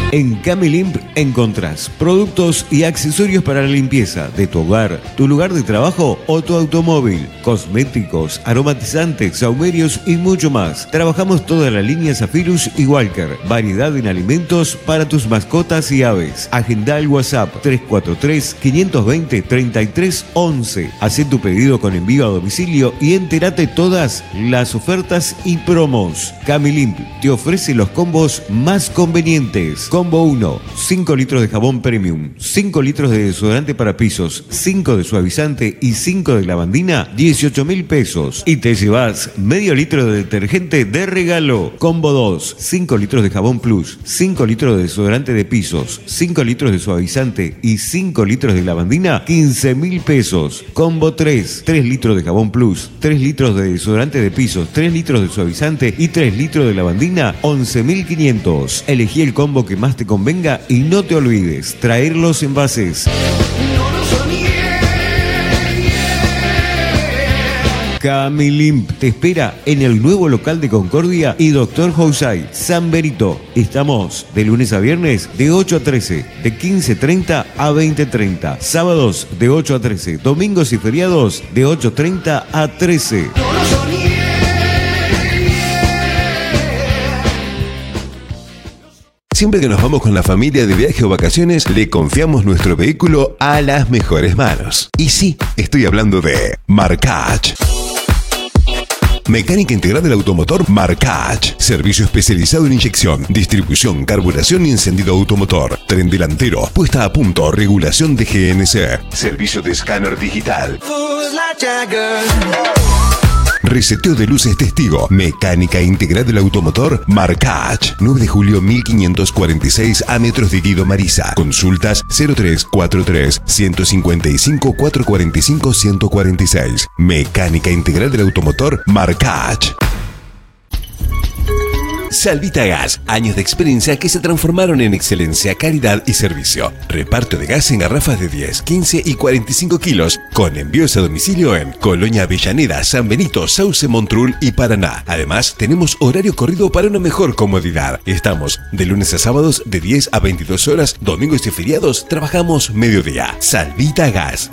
En Camilimp encontrás productos y accesorios para la limpieza de tu hogar, tu lugar de trabajo o tu automóvil, cosméticos, aromatizantes, saumerios y mucho más. Trabajamos toda la línea Zephyrus y Walker, variedad en alimentos para tus mascotas y aves. Agenda el WhatsApp 343-520-3311. Haz tu pedido con envío a domicilio y entérate todas las ofertas y promos. Camilimp te ofrece los combos más convenientes. Combo 1, 5 litros de jabón premium, 5 litros de desodorante para pisos, 5 de suavizante y 5 de lavandina, 18.000 pesos. Y te llevas medio litro de detergente de regalo. Combo 2, 5 litros de jabón plus, 5 litros de desodorante de pisos, 5 litros de suavizante y 5 litros de lavandina, 15.000 pesos. Combo 3, 3 litros de jabón plus, 3 litros de desodorante de pisos, 3 litros de suavizante y 3 litros de lavandina, 11.500. Elegí el combo que más te convenga y no te olvides traer los envases. Camilimp te espera en el nuevo local de Concordia y Dr. Housay, San Benito. Estamos de lunes a viernes de 8 a 13, de 15:30 a 20:30, sábados de 8 a 13, domingos y feriados de 8:30 a 13. Siempre que nos vamos con la familia de viaje o vacaciones, le confiamos nuestro vehículo a las mejores manos. Y sí, estoy hablando de Marcach. Mecánica integral del automotor Marcach. Servicio especializado en inyección, distribución, carburación y encendido automotor. Tren delantero, puesta a punto, regulación de GNC. Servicio de escáner digital. Reseteo de luces testigo. Mecánica integral del automotor Marcach. 9 de julio 1546 a metros de Guido Marisa. Consultas 0343 155 445 146. Mecánica integral del automotor Marcach. Salvita Gas, años de experiencia que se transformaron en excelencia, calidad y servicio. Reparto de gas en garrafas de 10, 15 y 45 kilos, con envíos a domicilio en Colonia Avellaneda, San Benito, Sauce, Montrul y Paraná. Además, tenemos horario corrido para una mejor comodidad. Estamos de lunes a sábados de 10 a 22 horas, domingos y feriados trabajamos mediodía. Salvita Gas,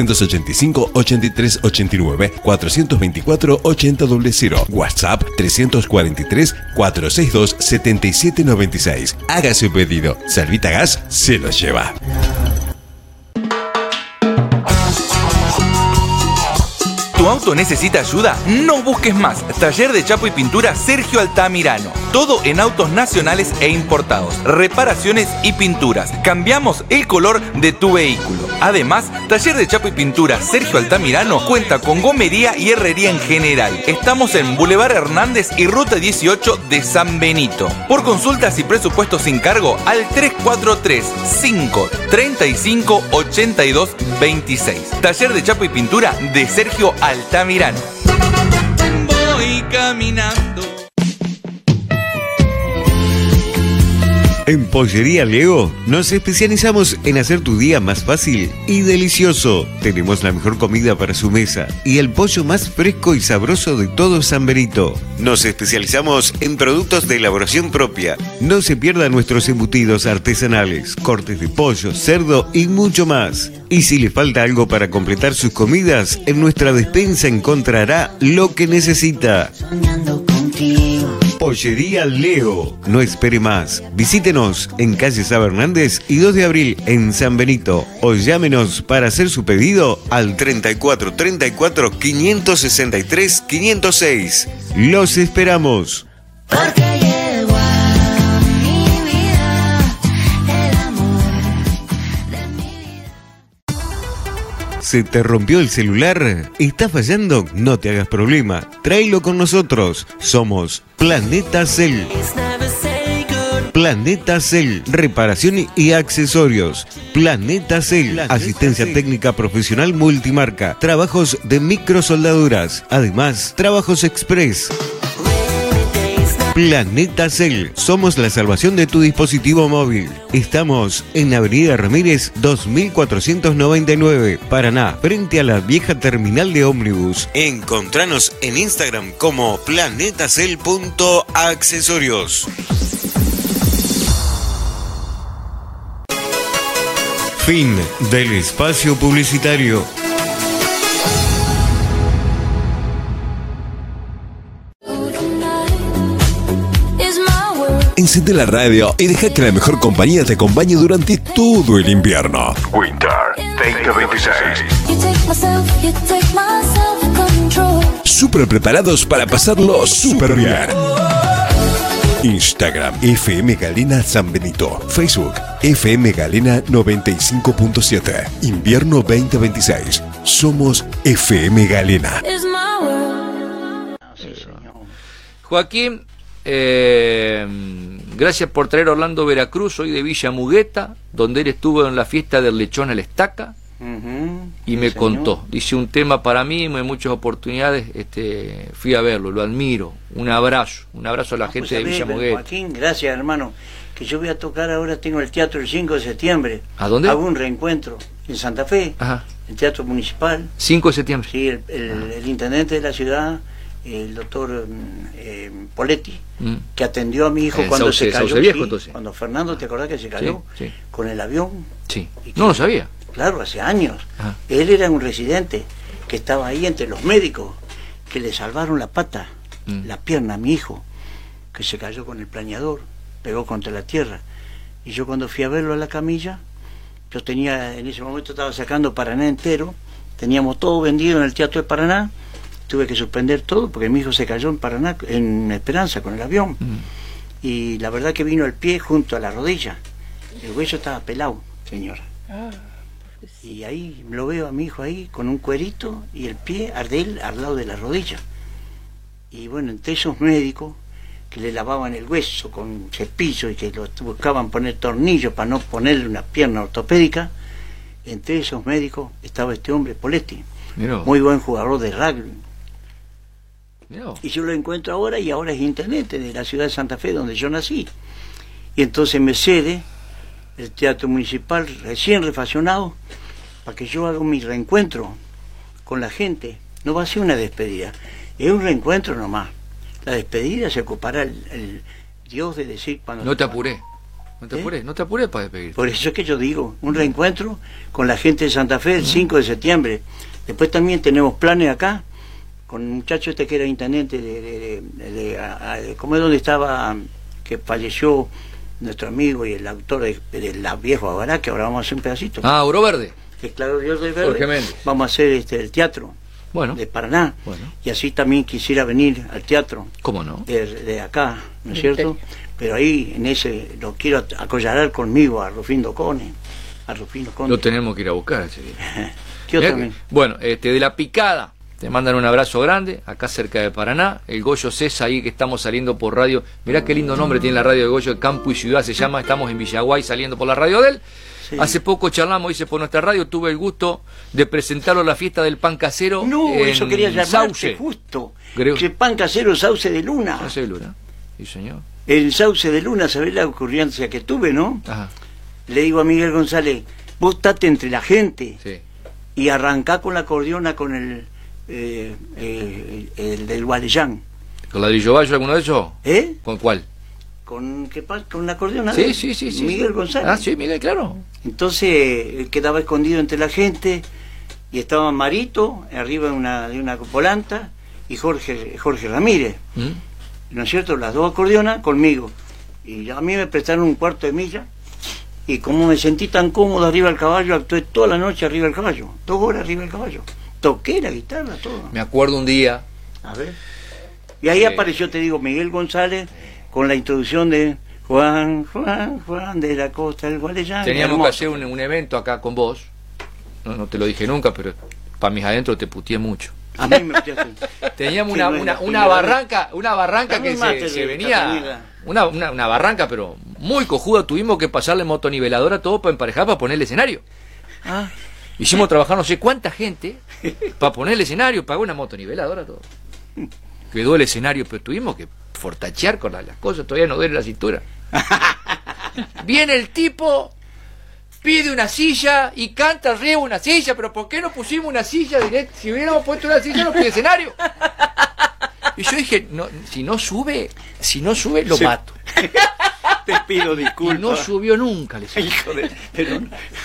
465-8389, 424-8000, WhatsApp 343-462-7796. Haga su pedido. Salvita Gas se los lleva. ¿Tu auto necesita ayuda? No busques más. Taller de Chapo y Pintura Sergio Altamirano. Todo en autos nacionales e importados. Reparaciones y pinturas. Cambiamos el color de tu vehículo. Además, Taller de Chapo y Pintura Sergio Altamirano cuenta con gomería y herrería en general. Estamos en Boulevard Hernández y Ruta 18 de San Benito. Por consultas y presupuestos sin cargo al 343-535-8226. Taller de Chapo y Pintura de Sergio Altamirano. Voy caminando. En Pollería Leo nos especializamos en hacer tu día más fácil y delicioso. Tenemos la mejor comida para su mesa y el pollo más fresco y sabroso de todo San Benito. Nos especializamos en productos de elaboración propia. No se pierdan nuestros embutidos artesanales, cortes de pollo, cerdo y mucho más. Y si le falta algo para completar sus comidas, en nuestra despensa encontrará lo que necesita. Pollería Leo. No espere más. Visítenos en calle Saba Hernández y 2 de abril en San Benito. O llámenos para hacer su pedido al 34 34 563 506. Los esperamos. Porque llegó a mi vida el amor de mi vida. ¿Se te rompió el celular? ¿Está fallando? No te hagas problema. Tráelo con nosotros. Somos Planeta Cell. Planeta Cell, reparación y accesorios. Planeta Cell, asistencia técnica profesional multimarca, trabajos de microsoldaduras, además trabajos express. Planeta Cell, somos la salvación de tu dispositivo móvil. Estamos en Avenida Ramírez 2499, Paraná, frente a la vieja terminal de ómnibus. Encontranos en Instagram como planetacell.accesorios. Fin del espacio publicitario. Encende la radio y deja que la mejor compañía te acompañe durante todo el invierno. Winter 2026. Súper preparados para pasarlo súper bien. Instagram FM Galena San Benito. Facebook FM Galena 95.7. Invierno 2026. Somos FM Galena. Joaquín, gracias por traer a Orlando Veracruz. Soy de Villa Mugueta, donde él estuvo en la fiesta del lechón a la estaca. Y me contó, dice un tema para mí, en muchas oportunidades fui a verlo, lo admiro, un abrazo a la gente de Villa Mugueta. Joaquín, gracias hermano, que yo voy a tocar ahora, tengo el teatro el 5 de septiembre. ¿A dónde? Hago un reencuentro en Santa Fe. Ajá. El teatro municipal. 5 de septiembre. Sí, el intendente de la ciudad, el doctor Poletti, que atendió a mi hijo cuando se cayó. Viejo, cuando Fernando, ¿te acordás que se cayó? Sí. Con el avión. Sí. No lo sabía. Claro, hace años. Ajá. Él era un residente que estaba ahí entre los médicos que le salvaron la pata, la pierna a mi hijo, que se cayó con el planeador, pegó contra la tierra. Y yo cuando fui a verlo a la camilla, yo tenía, en ese momento estaba sacando Paraná entero, teníamos todo vendido en el Teatro de Paraná, tuve que suspender todo porque mi hijo se cayó en Paraná, en Esperanza, con el avión. Y la verdad que vino el pie junto a la rodilla. El hueso estaba pelado, señora. Y ahí lo veo a mi hijo ahí con un cuerito y el pie de él al lado de la rodilla. Y bueno, entre esos médicos que le lavaban el hueso con cepillo y que lo buscaban poner tornillos para no ponerle una pierna ortopédica, entre esos médicos estaba este hombre, Poletti, muy buen jugador de rugby. Y yo lo encuentro ahora, y ahora es intendente de la ciudad de Santa Fe, donde yo nací. Y entonces me cede el teatro municipal recién refaccionado para que yo haga mi reencuentro con la gente. No va a ser una despedida, es un reencuentro nomás. La despedida se ocupará el Dios de decir cuando... No te apuré, no te apuré para despedirte. Por eso es que yo digo, un reencuentro con la gente de Santa Fe el 5 de septiembre. Después también tenemos planes acá con un muchacho que era intendente ¿cómo es donde estaba? Que falleció nuestro amigo y el autor de La Viejo Abará, que ahora vamos a hacer un pedacito. Oro Verde. Que claro, Dios del Verde. Jorge Méndez. Vamos a hacer el teatro de Paraná. Y así también quisiera venir al teatro. ¿Cómo no? De acá, ¿no es cierto? Pero ahí, en ese, lo quiero acollarar conmigo a Rufino Conde. Lo tenemos que ir a buscar ese día. Yo también. Bueno, de La Picada, te mandan un abrazo grande, acá cerca de Paraná. El Goyo César, ahí que estamos saliendo por radio. Mirá qué lindo nombre tiene la radio de Goyo, Campo y Ciudad se llama. Estamos en Villaguay saliendo por la radio de él. Sí. Hace poco charlamos, dice, por nuestra radio, tuve el gusto de presentarlo a la fiesta del pan casero. No, en eso quería llamarte Sauce. Justo. Creo. Que pan casero Sauce de Luna. Sauce de Luna, sí señor. El Sauce de Luna, ¿sabés la ocurrencia que tuve, no? Ajá. Le digo a Miguel González, vos estate entre la gente, sí, y arrancá con la acordeona con el del Gualeyán. ¿Con ladrillo Bayo alguno de esos? ¿Eh? ¿Con cuál? Con la acordeona. Sí, sí, sí, sí. Miguel González. Ah, sí, Miguel, claro. Entonces él quedaba escondido entre la gente y estaba Marito arriba de una volanta y Jorge Ramírez, ¿no es cierto? Las dos acordeonas conmigo. Y a mí me prestaron un cuarto de milla y como me sentí tan cómodo arriba del caballo, actué toda la noche arriba del caballo, 2 horas arriba del caballo. Toqué la guitarra, todo. Me acuerdo un día. A ver. Y ahí apareció, te digo, Miguel González con la introducción de Juan de la Costa del Gualeyán. Teníamos que hacer un evento acá con vos. No te lo dije nunca, pero para mis adentros te puteé mucho. A mí me puteaste. Teníamos una barranca que se venía, una barranca, pero muy cojuda. Tuvimos que pasarle motoniveladora todo para emparejar, para poner el escenario. Hicimos trabajar no sé cuánta gente para poner el escenario, pagó una motoniveladora, todo. Quedó el escenario, pero tuvimos que fortachear con las cosas, todavía no duele la cintura. Viene el tipo, pide una silla y canta arriba una silla, pero ¿por qué no pusimos una silla directa? Si hubiéramos puesto una silla, no pide escenario. Y yo dije, no, si no sube, lo mato. Te pido disculpas. Y no subió nunca, le pero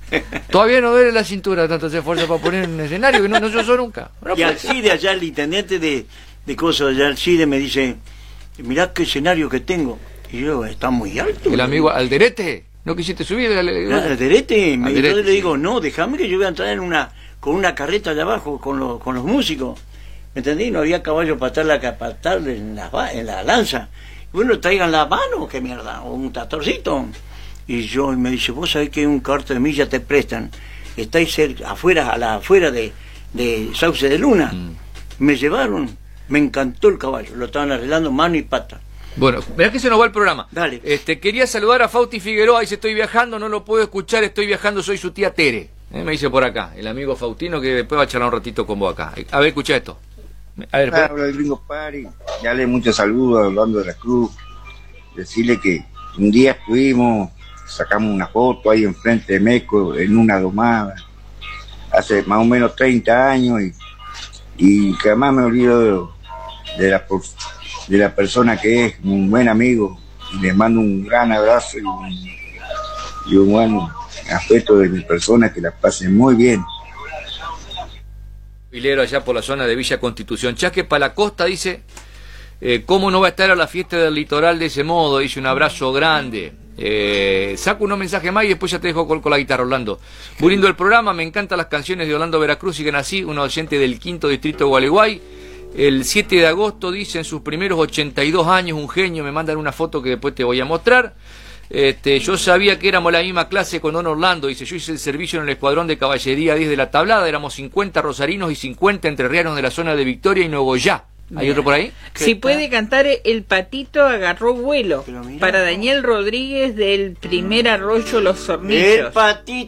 Todavía no duele la cintura, tanto se esfuerza para poner en un escenario que no se usó nunca. No Y puede Alcide, allá el intendente de cosas de Alcide, me dice, mirá qué escenario que tengo. Y yo, está muy alto. El amigo Alderete, ¿no quisiste subir? Alderete, Alderete, yo le digo, sí. no, déjame que yo voy a entrar con una carreta allá abajo, con los músicos. ¿Me entendí? No había caballo para estar en la lanza. Y bueno, traigan la mano, qué mierda, o un tractorcito. Y yo, me dice, vos sabés que un cuarto de milla te prestan, estáis afuera de Sauce de Luna. Me llevaron, me encantó el caballo, lo estaban arreglando mano y pata. Bueno, mirá que se nos va el programa. Dale. Quería saludar a Fausti Figueroa, dice, estoy viajando, no lo puedo escuchar, estoy viajando, soy su tía Tere. Me dice por acá, el amigo Faustino, que después va a charlar un ratito con vos acá. A ver, escucha esto. A ver, Habla del Gringo Party, darle muchos saludos a Orlando de la Cruz, decirle que un día estuvimos, sacamos una foto ahí enfrente de Meco, en una domada, hace más o menos 30 años, y que además me olvido de la persona que es, un buen amigo, y le mando un gran abrazo y un buen afecto de mi persona, que la pasen muy bien. Vilero allá por la zona de Villa Constitución. Chaque para la costa dice, ¿cómo no va a estar a la fiesta del litoral de ese modo? Dice, un abrazo grande. Saco unos mensajes más y después ya te dejo con la guitarra, Orlando. Muy lindo el programa, me encantan las canciones de Orlando Veracruz, siguen así, un oyente del 5º distrito de Gualeguay. El 7 de agosto, dice, en sus primeros 82 años, un genio, me mandan una foto que después te voy a mostrar. Yo sabía que éramos la misma clase con don Orlando, dice, yo hice el servicio en el escuadrón de caballería 10 de la Tablada, éramos 50 rosarinos y 50 entrerrianos de la zona de Victoria y Nogoyá. ¿Hay otro por ahí? Si puede cantar El patito agarró vuelo, para Daniel Rodríguez del primer arroyo Los Hornillos. El patito